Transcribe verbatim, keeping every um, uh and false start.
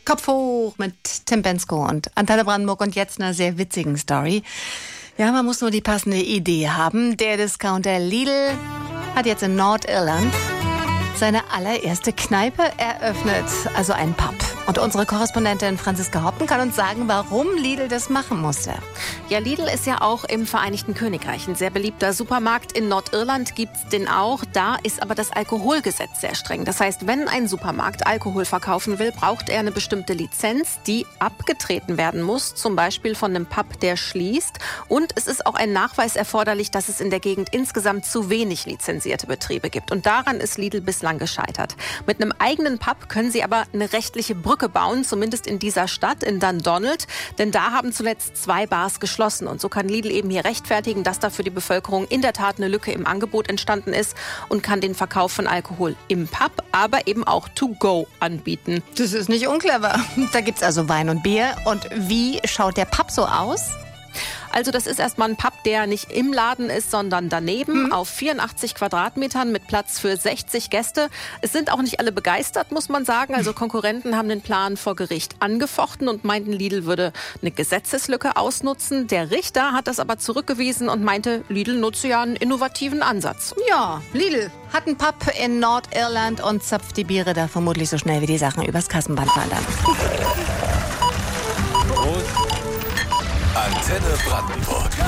Kopf hoch mit Tim Bendzko und Antenne Brandenburg und jetzt eine sehr witzigen Story. Ja, man muss nur die passende Idee haben. Der Discounter Lidl hat jetzt in Nordirland seine allererste Kneipe eröffnet, also einen Pub. Und unsere Korrespondentin Franziska Hoppen kann uns sagen, warum Lidl das machen musste. Ja, Lidl ist ja auch im Vereinigten Königreich ein sehr beliebter Supermarkt. In Nordirland gibt's den auch. Da ist aber das Alkoholgesetz sehr streng. Das heißt, wenn ein Supermarkt Alkohol verkaufen will, braucht er eine bestimmte Lizenz, die abgetreten werden muss. Zum Beispiel von einem Pub, der schließt. Und es ist auch ein Nachweis erforderlich, dass es in der Gegend insgesamt zu wenig lizenzierte Betriebe gibt. Und daran ist Lidl bislang gescheitert. Mit einem eigenen Pub können sie aber eine rechtliche Brücke bauen, zumindest in dieser Stadt, in Dundonald. Denn da haben zuletzt zwei Bars geschlossen. Und so kann Lidl eben hier rechtfertigen, dass da für die Bevölkerung in der Tat eine Lücke im Angebot entstanden ist und kann den Verkauf von Alkohol im Pub, aber eben auch to go anbieten. Das ist nicht unclever. Da gibt's also Wein und Bier. Und wie schaut der Pub so aus? Also das ist erstmal ein Pub, der nicht im Laden ist, sondern daneben mhm. auf vierundachtzig Quadratmetern mit Platz für sechzig Gäste. Es sind auch nicht alle begeistert, muss man sagen. Also Konkurrenten haben den Plan vor Gericht angefochten und meinten, Lidl würde eine Gesetzeslücke ausnutzen. Der Richter hat das aber zurückgewiesen und meinte, Lidl nutze ja einen innovativen Ansatz. Ja, Lidl hat einen Pub in Nordirland und zapft die Biere da vermutlich so schnell wie die Sachen übers Kassenband wandern. Antenne Brandenburg.